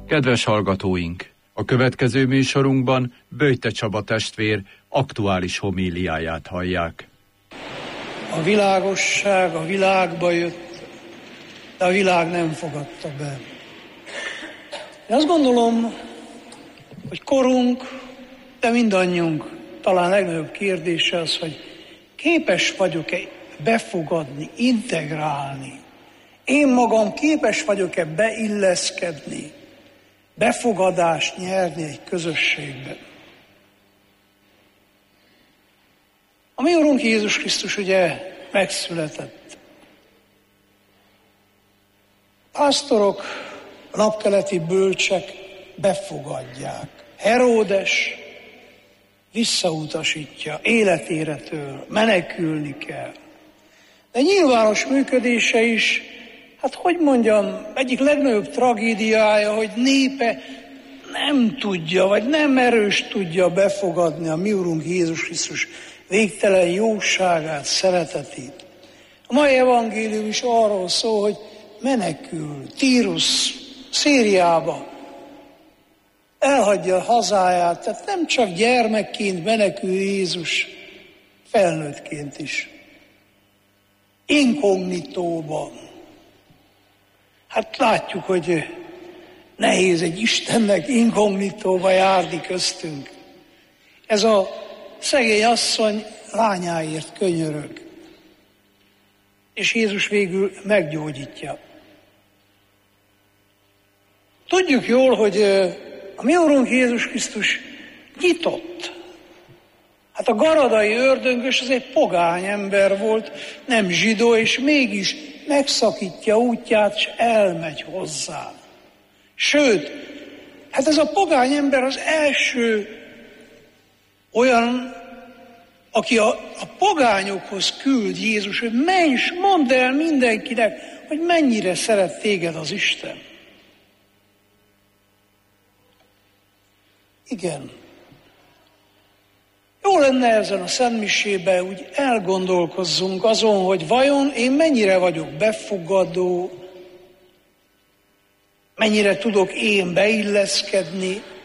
Kedves hallgatóink! A következő műsorunkban Böjte Csaba testvér aktuális homíliáját hallják. A világosság a világba jött, de a világ nem fogadta be. Én azt gondolom, hogy korunk, de mindannyiunk talán legnagyobb kérdése az, hogy képes vagyok-e befogadni, integrálni. Én magam képes vagyok-e beilleszkedni, befogadást nyerni egy közösségben. A mi Urunk Jézus Krisztus ugye megszületett. Pásztorok, napkeleti bölcsek befogadják. Heródes visszautasítja, életére től, menekülni kell. De nyilvános működése is, hát hogy mondjam, egyik legnagyobb tragédiája, hogy népe nem tudja, vagy nem erős tudja befogadni a mi Urunk Jézus Krisztus végtelen jóságát, szeretetét. A mai evangélium is arról szól, hogy menekül Tírus, Szíriába, elhagyja a hazáját, tehát nem csak gyermekként menekül Jézus, felnőttként is. Inkognitóban. Hát látjuk, hogy nehéz egy Istennek inkognitóba járni köztünk. Ez a szegény asszony lányáért könyörög. És Jézus végül meggyógyítja. Tudjuk jól, hogy a mi Urunk Jézus Krisztus nyitott. Hát a garadai ördöngös az egy pogány ember volt, nem zsidó, és mégis megszakítja útját, és elmegy hozzá. Sőt, hát ez a pogány ember az első olyan, aki a pogányokhoz küld Jézus, hogy menj, és mondd el mindenkinek, hogy mennyire szeret téged az Isten. Igen. Jó lenne ezen a szentmisében úgy elgondolkozzunk azon, hogy vajon én mennyire vagyok befogadó, mennyire tudok én beilleszkedni,